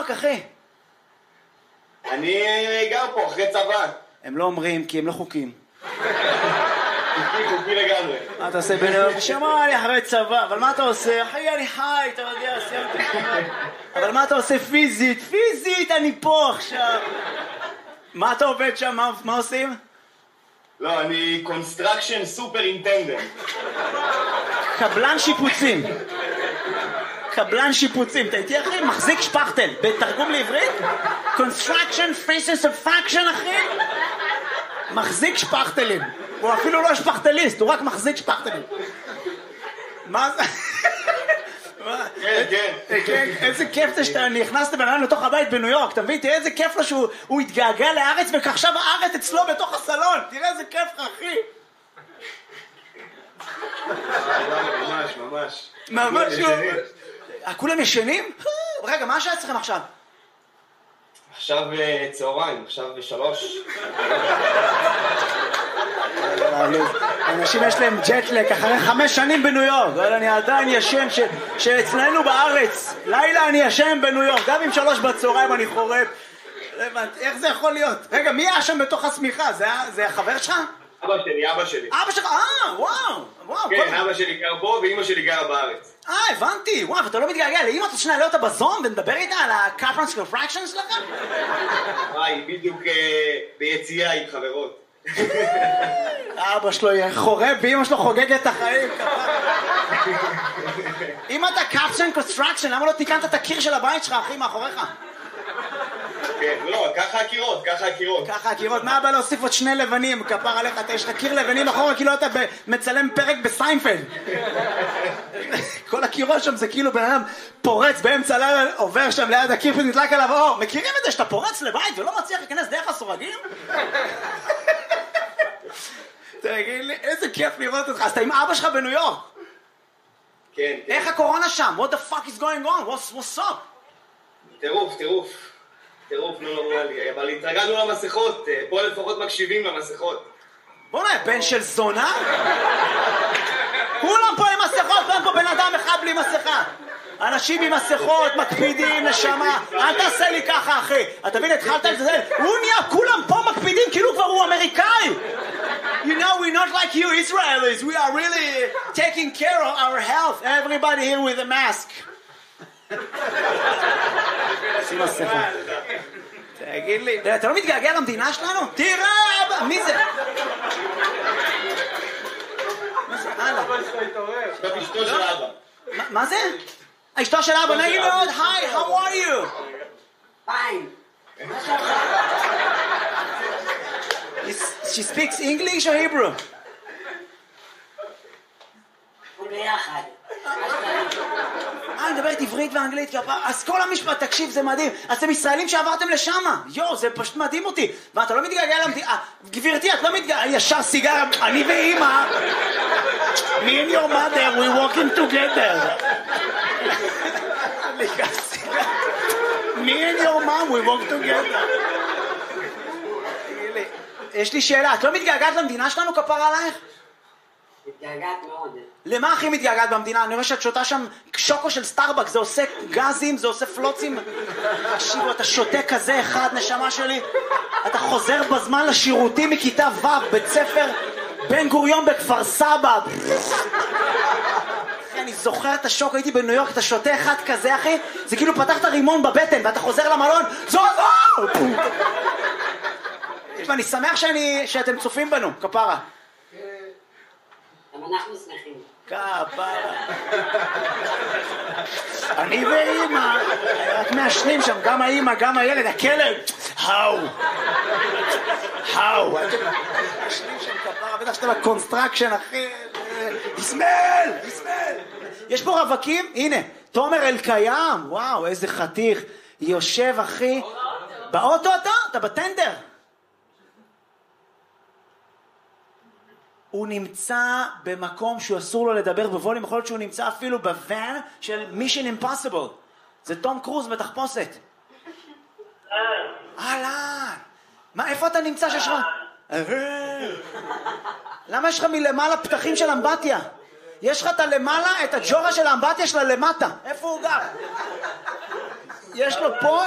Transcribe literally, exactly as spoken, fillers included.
יורק, אחי? אני גר פה אחרי צבא. הם לא אומרים כי הם לא חוקים. חוקי, חוקי לגמרי. מה אתה עושה בניו יורק? שמע, אני אחרי צבא, אבל מה אתה עושה? אחי, אני חי, אתה יודע, סיימתי צבא. אבל מה אתה עושה פיזית? פיזית, אני פה עכשיו. מה אתה עובד שם? מה, מה עושים? לא, אני קונסטרקשן סופר אינטנדנט. קבלן שיפוצים. קבלן שיפוצים. אתה איתי, אחי? מחזיק שפכטל. בתרגום לעברית? קונסטרקשן פייסס אוף פאקשן, אחי? מחזיק שפכטלים. הוא אפילו לא שפכטליסט, הוא רק מחזיק שפכטלים. מה זה? כן, כן. כן, איזה כיף זה שאתה נכנסת בן אדם לתוך הבית בניו יורק, אתה מבין? תראה איזה כיף לו שהוא התגעגע לארץ וכעכשיו הארץ אצלו בתוך הסלון. תראה איזה כיף לך, אחי. ממש, ממש. ממש לא. כולם ישנים? רגע, מה השעה אצלכם עכשיו? עכשיו צהריים, עכשיו בשלוש. אנשים יש להם ג'טלק אחרי חמש שנים בניו יורק, אבל אני עדיין ישן שאצלנו בארץ לילה אני ישן בניו יורק, גם עם שלוש בצהריים אני חורף. איך זה יכול להיות? רגע, מי היה שם בתוך הסמיכה? זה החבר שלך? אבא שלי, אבא שלי. אבא שלך, אה, וואו, וואו. כן, אבא שלי גר פה ואמא שלי גרה בארץ. אה, הבנתי, וואו, ואתה לא מתגעגע לאמא, אתה שנעלה אותה בזום ונדבר איתה על ה-Capran's Contraction שלכם? וואי, בדיוק ביציאה עם חברות. אבא שלו חורב ואמא שלו חוגגת את החיים. אם אתה Capran's Contraction, למה לא תיקנת את הקיר של הבית שלך, אחי, מאחוריך? כן, לא, ככה הקירות, ככה הקירות. ככה הקירות, מה הבא להוסיף עוד שני לבנים, כפר עליך, יש לך קיר לבנים אחורה, כאילו אתה מצלם פרק בסיינפלד. כל הקירות שם זה כאילו בן אדם פורץ באמצע הלילה, עובר שם ליד הקיר ונדלק עליו אור. מכירים את זה שאתה פורץ לבית ולא מצליח להיכנס דרך הסורגים? תגיד לי, איזה כיף לראות אותך. אז אתה עם אבא שלך בניו יורק. כן, כן. איך הקורונה שם? What the fuck is going on? What's, what's up? טירוף, טירוף. טירוף, לא נורמלי. אבל התרגלנו למסכות. פה לפחות מקשיבים למסכות. בוא נהיה, בן של זונה? כולם פה עם מסכות, ואין פה בן אדם אחד בלי מסכה. אנשים עם מסכות, מקפידים, נשמה. אל תעשה לי ככה, אחי. אתה מבין, התחלת את זה? הוא נהיה, כולם פה מקפידים, כאילו כבר הוא אמריקאי. You know, we're not like you Israelis. We are really taking care of our health. Everybody here with a mask. שים מסכה. תגיד לי, אתה לא מתגעגע למדינה שלנו? תראה, מי זה? מי זה? הלאה. זאת אשתו של אבא. מה זה? אשתו של אבא, נעים מאוד, היי, how are you? Fine. She speaks English or Hebrew? ביחד. אה, אני מדברת עברית ואנגלית, אז כל המשפט, תקשיב, זה מדהים. אז אתם ישראלים שעברתם לשם. יו, זה פשוט מדהים אותי. ואתה לא מתגעגע למדינה. גברתי, את לא מתגעגע, ישר סיגרה, אני ואמא. Me and your mother, we walking together. Me and your mom, we walk together. יש לי שאלה, את לא מתגעגעת למדינה שלנו, כפר עלייך? מתגעגעת מאוד. למה הכי מתגעגעת במדינה? אני רואה שאת שותה שם שוקו של סטארבק, זה עושה גזים, זה עושה פלוצים. תקשיבו, אתה שותה כזה אחד, נשמה שלי. אתה חוזר בזמן לשירותים מכיתה ו', בית ספר בן גוריון בכפר סבא. אני זוכר את השוק, הייתי בניו יורק, אתה שותה אחד כזה, אחי, זה כאילו פתחת רימון בבטן, ואתה חוזר למלון, זו זו! ואני שמח שאני, שאתם צופים בנו, כפרה. גם אנחנו שמחים. כפרה. אני ואמא, רק מעשנים שם, גם האמא, גם הילד, הכלב. האו. האו. מעשנים שם כפרה, בטח שאתה בקונסטרקשן, אחי. יסמל, יסמל. יש פה רווקים, הנה, תומר אלקיים, וואו, איזה חתיך. יושב, אחי. באוטו אתה? אתה בטנדר. הוא נמצא במקום שהוא אסור לו לדבר בווליום, יכול להיות שהוא נמצא אפילו בוואן של Mission Impossible. זה תום קרוז בתחפושת. אהלן. מה, איפה אתה נמצא שיש לך? למה יש לך מלמעלה פתחים של אמבטיה? יש לך את הלמעלה, את הג'ורה של האמבטיה שלה למטה. איפה הוא גר? יש לו פה